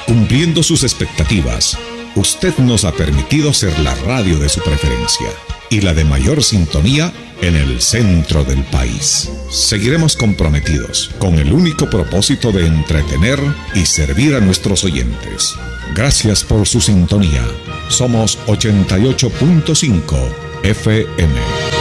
Cumpliendo sus expectativas, usted nos ha permitido ser la radio de su preferencia y la de mayor sintonía en el centro del país. Seguiremos comprometidos con el único propósito de entretener y servir a nuestros oyentes. Gracias por su sintonía. Somos 88.5 FM.